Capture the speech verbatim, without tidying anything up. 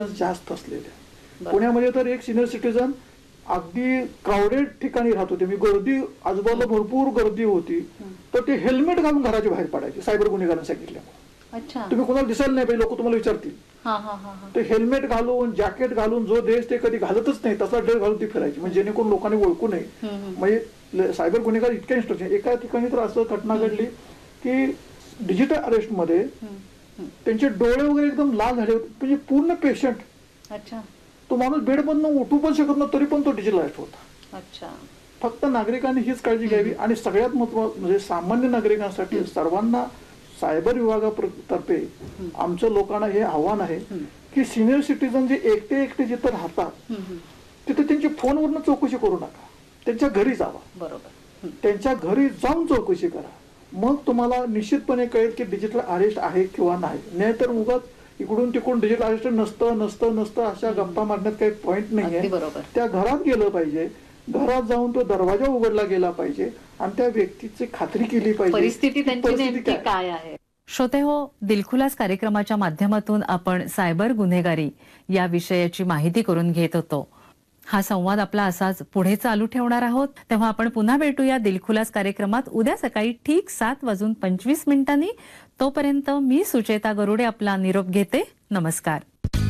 जास्त असलेले. पुण्यामध्ये तर एक सिनियर सिटीजन अगदी क्राउडेड ठिकाणी राहत होते. मी गर्दी आजूबाजूला भरपूर गर्दी होती तर ते हेल्मेट घालून घराच्या बाहेर पडायचे सायबर गुन्हेगारांनी सांगितल्यामुळे. अच्छा, तुम्ही कोणाला दिसायला नाही पाहिजे, लोक तुम्हाला विचारतील. हा हा हा हा. ते हेल्मेट घालून जॅकेट घालून जो ड्रेस ते कधी घालतच नाही तसा ड्रेस घालून ती फिरायची म्हणजे जेणेकरून लोकांनी ओळखू नये. म्हणजे सायबर गुन्हेगार इतक्या इन्स्ट्रक्शन. एका ठिकाणी तर असं घटना घडली की डिजिटल अरेस्ट मध्ये त्यांचे डोळे वगैरे एकदम लाल झाले होते म्हणजे पूर्ण पेशंट. अच्छा, तो माणूस बेडमधनं उठू पण शकत नव्हता तरी पण तो डिजिटल अरेस्ट होता. अच्छा. फक्त नागरिकांनी हीच काळजी घ्यावी आणि सगळ्यात महत्त्वाचं म्हणजे सामान्य नागरिकांसाठी सर्वांना सायबर विभागातर्फे आमच्या लोकांना हे आव्हान आहे की सिनियर सिटीजन जे एकटे एकटे जिथं राहतात तिथे त्यांची फोनवरनं चौकशी करू नका, त्यांच्या घरी जावा. बरोबर, त्यांच्या घरी जाऊन चौकशी करा. मग तुम्हाला निश्चितपणे कळेल की डिजिटल अरेस्ट आहे किंवा नाही. नाहीतर उगाच इकडून तिकडून डिजिटल अरेस्ट नसतं नसतं नसतं अशा गप्पा मारण्यात काही पॉईंट नाहीये. त्या घरात गेलं पाहिजे, घरात जाऊन तो दरवाजा उघडला गेला पाहिजे आणि त्या व्यक्तीची खात्री केली पाहिजे परिस्थिती त्यांची नेमकी काय आहे. श्रोते हो, दिलखुलास कार्यक्रमाच्या माध्यमातून आपण सायबर गुन्हेगारी या विषयाची माहिती करून घेत होतो. हा संवाद आपला असाच पुढे चालू ठेवणार आहोत. तेव्हा आपण पुन्हा भेटूया दिलखुलास कार्यक्रमात उद्या सकाळी ठीक सात वाजून पंचवीस मिनिटांनी. तोपर्यंत मी सुचेता गरुडे आपला निरोप घेते. नमस्कार.